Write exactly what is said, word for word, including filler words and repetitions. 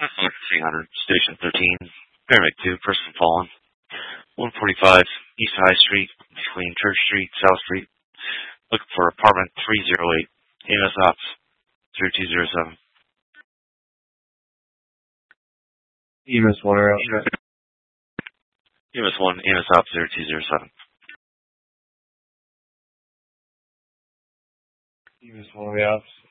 three hundred, Station thirteen, Paramedic two, person fallen. one forty-five East High Street, between Church Street, South Street. Looking for apartment three oh eight, A M S Ops, zero two zero seven. E M S one or out. E M S one, A M S Ops, zero two zero seven. E M S one or out.